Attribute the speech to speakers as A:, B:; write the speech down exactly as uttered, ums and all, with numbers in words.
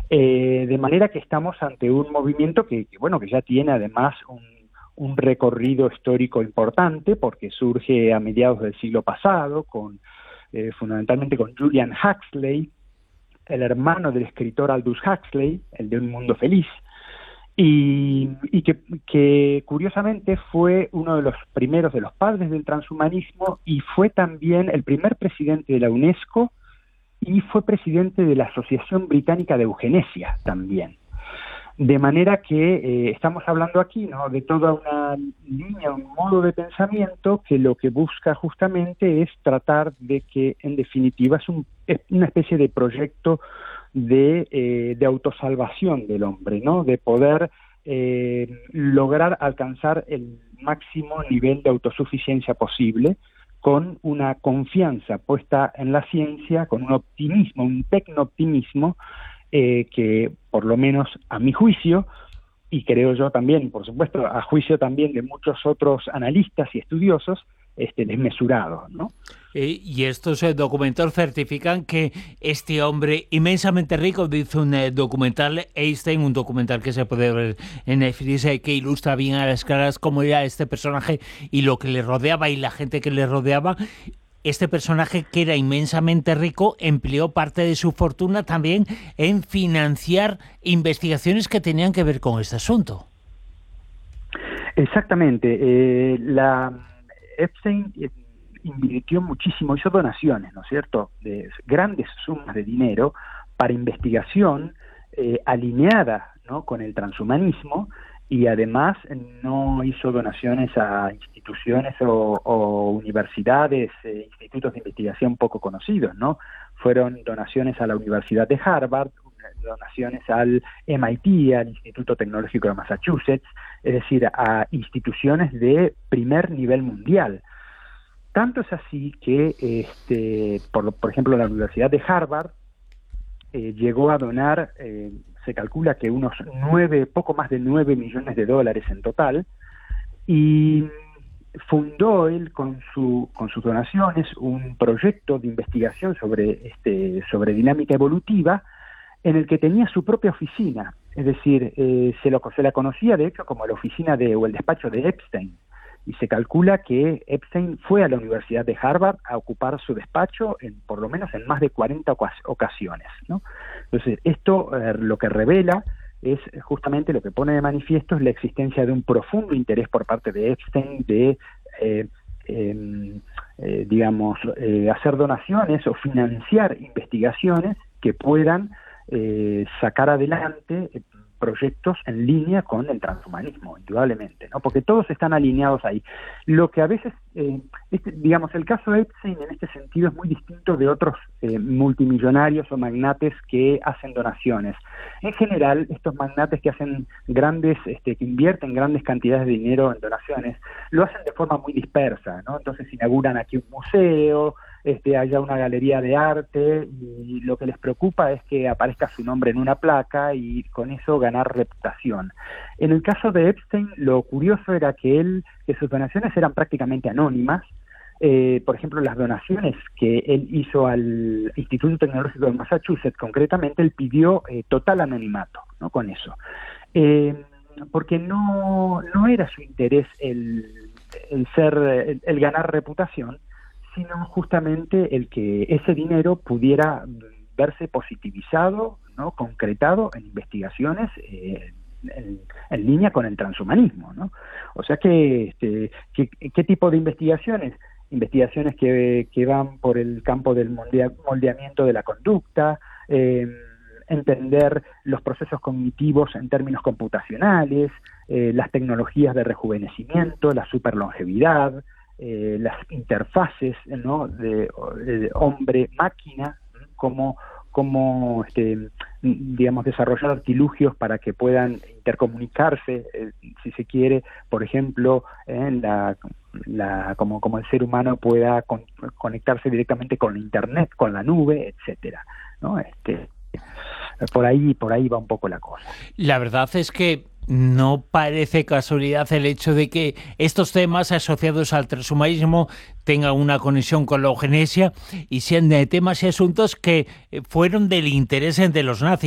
A: Eh, de manera que estamos ante un movimiento que, que bueno, que ya tiene además un, un recorrido histórico importante, porque surge a mediados del siglo pasado, con eh, fundamentalmente con Julian Huxley, el hermano del escritor Aldous Huxley, el de Un Mundo Feliz, y, y que, que curiosamente fue uno de los primeros de los padres del transhumanismo y fue también el primer presidente de la UNESCO y fue presidente de la Asociación Británica de Eugenesia también. De manera que eh, estamos hablando aquí, ¿no?, de toda una línea, un modo de pensamiento que lo que busca justamente es tratar de que, en definitiva, es, un, es una especie de proyecto de, eh, de autosalvación del hombre, ¿no?, de poder eh, lograr alcanzar el máximo nivel de autosuficiencia posible, con una confianza puesta en la ciencia, con un optimismo, un tecno-optimismo, eh, que por lo menos a mi juicio, y creo yo también, por supuesto, a juicio también de muchos otros analistas y estudiosos, este, desmesurado, ¿no?
B: Eh, y estos eh, documentales certifican que este hombre inmensamente rico, dice un eh, documental, Einstein, un documental que se puede ver en Netflix, eh, que ilustra bien a las claras cómo era este personaje y lo que le rodeaba y la gente que le rodeaba. Este personaje, que era inmensamente rico, empleó parte de su fortuna también en financiar investigaciones que tenían que ver con este asunto.
A: Exactamente. Eh, la Epstein eh, invirtió muchísimo, hizo donaciones, ¿no es cierto?, de grandes sumas de dinero para investigación eh, alineada, ¿no?, con el transhumanismo, y además no hizo donaciones a instituciones o, o universidades, eh, institutos de investigación poco conocidos, ¿no? Fueron donaciones a la Universidad de Harvard, donaciones al M I T, al Instituto Tecnológico de Massachusetts, es decir, a instituciones de primer nivel mundial. Tanto es así que, este, por, por ejemplo, la Universidad de Harvard eh, llegó a donar, eh, se calcula que unos nueve, poco más de nueve millones de dólares en total, y fundó él con su con sus donaciones un proyecto de investigación sobre este sobre dinámica evolutiva, en el que tenía su propia oficina, es decir, eh, se lo se la conocía de hecho como la oficina de o el despacho de Epstein. Y se calcula que Epstein fue a la Universidad de Harvard a ocupar su despacho en por lo menos en más de cuarenta ocasiones, ¿no? Entonces, esto eh, lo que revela es justamente, lo que pone de manifiesto es la existencia de un profundo interés por parte de Epstein de, eh, eh, eh, digamos, eh, hacer donaciones o financiar investigaciones que puedan eh, sacar adelante eh, proyectos en línea con el transhumanismo, indudablemente, ¿no? Porque todos están alineados ahí. Lo que a veces, eh, este, digamos, el caso de Epstein en este sentido es muy distinto de otros eh, multimillonarios o magnates que hacen donaciones. En general, estos magnates que hacen grandes, este, que invierten grandes cantidades de dinero en donaciones, lo hacen de forma muy dispersa, ¿no? Entonces inauguran aquí un museo, este, haya una galería de arte, y lo que les preocupa es que aparezca su nombre en una placa y con eso ganar reputación. En el caso de Epstein, lo curioso era que él, que sus donaciones eran prácticamente anónimas. Eh, por ejemplo, las donaciones que él hizo al Instituto Tecnológico de Massachusetts, concretamente, él pidió eh, total anonimato, ¿no?, con eso. Eh, porque no, no era su interés el, el ser, el, el ganar reputación, sino justamente el que ese dinero pudiera verse positivizado, ¿no?, concretado en investigaciones eh, en, en línea con el transhumanismo, ¿no? O sea que, este, que ¿qué tipo de investigaciones? Investigaciones que, que van por el campo del moldea, moldeamiento de la conducta, eh, entender los procesos cognitivos en términos computacionales, eh, las tecnologías de rejuvenecimiento, la superlongevidad, Eh, las interfaces, ¿no?, de, de hombre-máquina, como, como este, digamos, desarrollar artilugios para que puedan intercomunicarse, eh, si se quiere, por ejemplo, eh, la, la, como, como el ser humano pueda con, conectarse directamente con Internet, con la nube, etcétera, ¿no? Este, por ahí, por ahí va un poco la cosa.
B: La verdad es que no parece casualidad el hecho de que estos temas asociados al transhumanismo tengan una conexión con la eugenesia y sean de temas y asuntos que fueron del interés de los nazis.